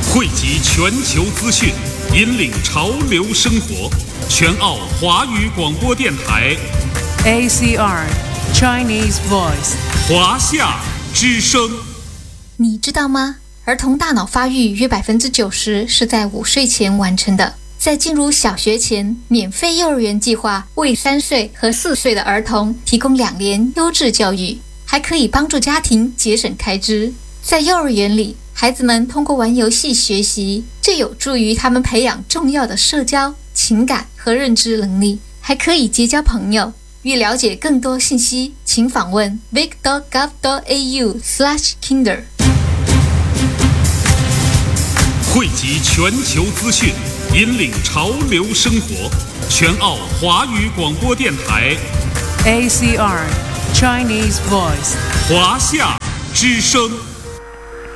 汇集全球资讯，引领潮流生活。全澳华语广播电台 ACR Chinese Voice 华夏之声。 你知道吗？儿童大脑发育约90%是在5岁前完成的。在进入小学前，免费幼儿园计划为3岁和4岁的儿童提供2年优质教育，还可以帮助家庭节省开支。在幼儿园里，孩子们通过玩游戏学习，这有助于他们培养重要的社交、情感和认知能力，还可以结交朋友。欲了解更多信息，请访问 vic.gov.au/kinder。 汇集全球资讯，引领潮流生活。全澳华语广播电台 ACR Chinese Voice 华夏之声。